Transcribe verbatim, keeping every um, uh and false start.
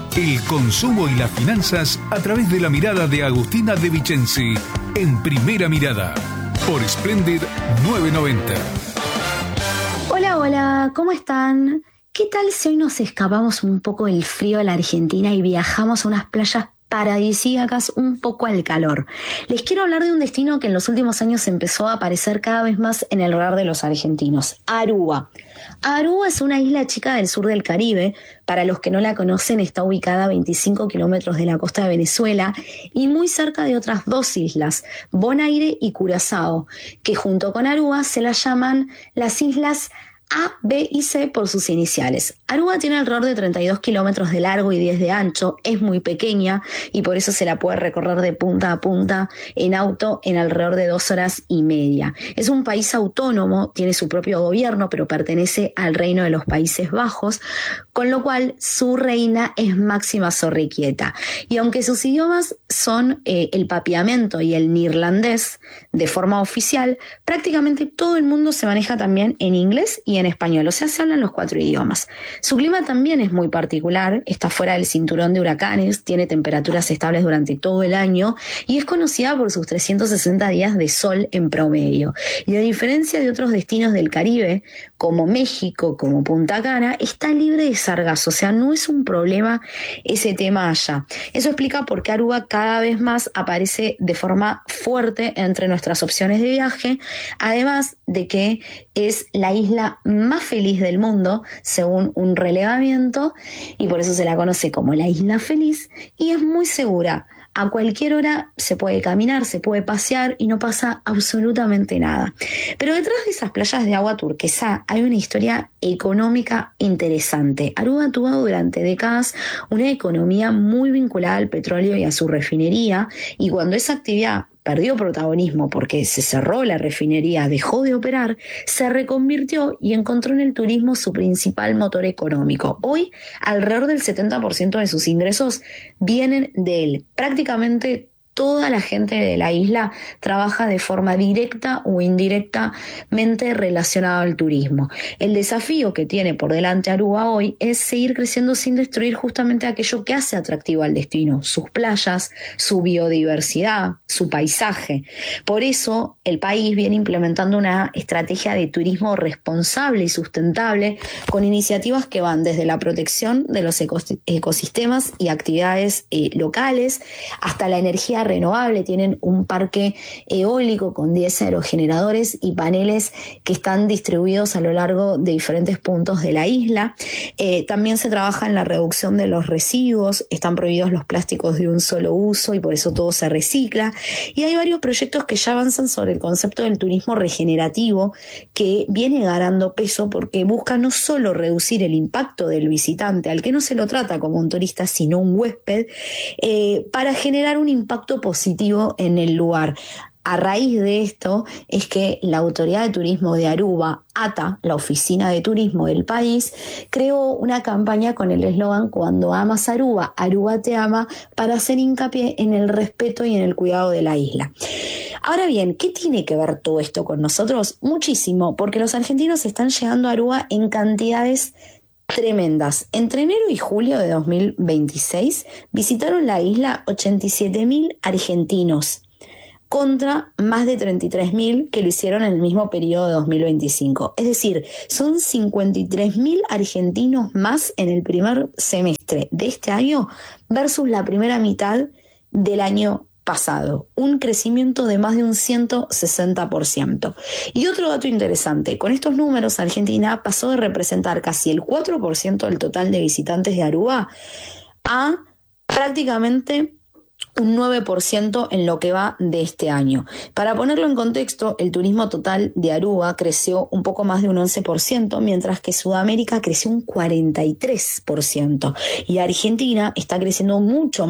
El consumo y las finanzas a través de la mirada de Agustina De Vicenzi en Primera Mirada por Splendid nueve noventa. Hola, hola, ¿cómo están? ¿Qué tal si hoy nos escapamos un poco del frío de la Argentina y viajamos a unas playas paradisíacas un poco al calor? Les quiero hablar de un destino que en los últimos años empezó a aparecer cada vez más en el radar de los argentinos: Aruba. Aruba es una isla chica del sur del Caribe. Para los que no la conocen, está ubicada a veinticinco kilómetros de la costa de Venezuela y muy cerca de otras dos islas, Bonaire y Curazao, que junto con Aruba se las llaman las islas A, B y C por sus iniciales. Aruba tiene alrededor de treinta y dos kilómetros de largo y diez de ancho, es muy pequeña y por eso se la puede recorrer de punta a punta en auto en alrededor de dos horas y media. Es un país autónomo, tiene su propio gobierno, pero pertenece al Reino de los Países Bajos, con lo cual su reina es Máxima Zorrilla. Y aunque sus idiomas son eh, el papiamento y el neerlandés de forma oficial, prácticamente todo el mundo se maneja también en inglés y en español, o sea, se hablan los cuatro idiomas. Su clima también es muy particular, está fuera del cinturón de huracanes, tiene temperaturas estables durante todo el año y es conocida por sus trescientos sesenta días de sol en promedio. Y a diferencia de otros destinos del Caribe, como México, como Punta Cana, está libre de sargazo, o sea, no es un problema ese tema allá. Eso explica por qué Aruba cada vez más aparece de forma fuerte entre nuestras opciones de viaje, además de que es la isla más feliz del mundo, según un relevamiento, y por eso se la conoce como la Isla Feliz, y es muy segura. A cualquier hora se puede caminar, se puede pasear y no pasa absolutamente nada. Pero detrás de esas playas de agua turquesa hay una historia económica interesante. Aruba tuvo durante décadas una economía muy vinculada al petróleo y a su refinería, y cuando esa actividad perdió protagonismo porque se cerró la refinería, dejó de operar, se reconvirtió y encontró en el turismo su principal motor económico. Hoy, alrededor del setenta por ciento de sus ingresos vienen de él. Prácticamente toda la gente de la isla trabaja de forma directa o indirectamente relacionada al turismo. El desafío que tiene por delante Aruba hoy es seguir creciendo sin destruir justamente aquello que hace atractivo al destino: sus playas, su biodiversidad, su paisaje. Por eso el país viene implementando una estrategia de turismo responsable y sustentable con iniciativas que van desde la protección de los ecosistemas y actividades eh, locales hasta la energía renovable. Tienen un parque eólico con diez aerogeneradores y paneles que están distribuidos a lo largo de diferentes puntos de la isla. Eh, también se trabaja en la reducción de los residuos, están prohibidos los plásticos de un solo uso y por eso todo se recicla. Y hay varios proyectos que ya avanzan sobre el concepto del turismo regenerativo, que viene ganando peso porque busca no solo reducir el impacto del visitante, al que no se lo trata como un turista sino un huésped, eh, para generar un impacto positivo en el lugar. A raíz de esto es que la Autoridad de Turismo de Aruba, A T A, la oficina de turismo del país, creó una campaña con el eslogan "Cuando amas Aruba, Aruba te ama", para hacer hincapié en el respeto y en el cuidado de la isla. Ahora bien, ¿qué tiene que ver todo esto con nosotros? Muchísimo, porque los argentinos están llegando a Aruba en cantidades tremendas. Entre enero y julio de dos mil veintiséis visitaron la isla ochenta y siete mil argentinos, contra más de treinta y tres mil que lo hicieron en el mismo periodo de dos mil veinticinco. Es decir, son cincuenta y tres mil argentinos más en el primer semestre de este año versus la primera mitad del año pasado, un crecimiento de más de un ciento sesenta por ciento. Y otro dato interesante: con estos números, Argentina pasó de representar casi el cuatro por ciento del total de visitantes de Aruba a prácticamente un nueve por ciento en lo que va de este año. Para ponerlo en contexto, el turismo total de Aruba creció un poco más de un once por ciento, mientras que Sudamérica creció un cuarenta y tres por ciento y Argentina está creciendo mucho